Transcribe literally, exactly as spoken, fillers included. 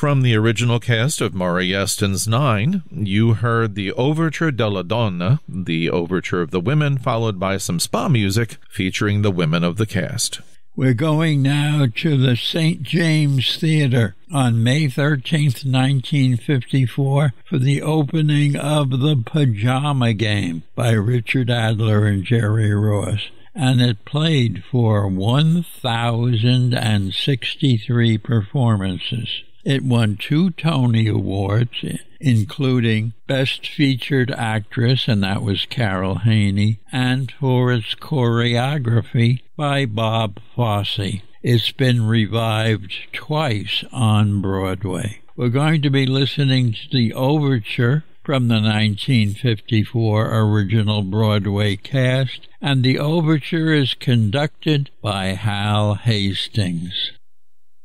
From the original cast of Maury Yeston's Nine, you heard the Overture della Donna, the Overture of the Women, followed by some spa music featuring the women of the cast. We're going now to the Saint James Theatre on May thirteenth, nineteen fifty-four, for the opening of The Pajama Game by Richard Adler and Jerry Ross, and it played for one thousand sixty-three performances. It won two Tony Awards, including Best Featured Actress, and that was Carol Haney, and for its choreography by Bob Fosse. It's been revived twice on Broadway. We're going to be listening to the overture from the nineteen fifty-four original Broadway cast, and the overture is conducted by Hal Hastings.